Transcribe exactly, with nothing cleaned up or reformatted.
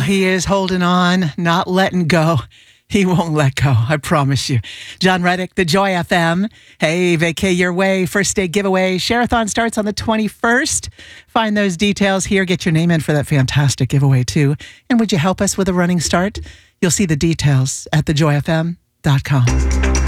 he is holding on, not letting go. He won't let go, I promise you. John Reddick, the Joy F M. Hey, vacay your way. First day giveaway. Share-a-thon starts on the twenty-first. Find those details here. Get your name in for that fantastic giveaway, too. And would you help us with a running start? You'll see the details at the joy f m dot com.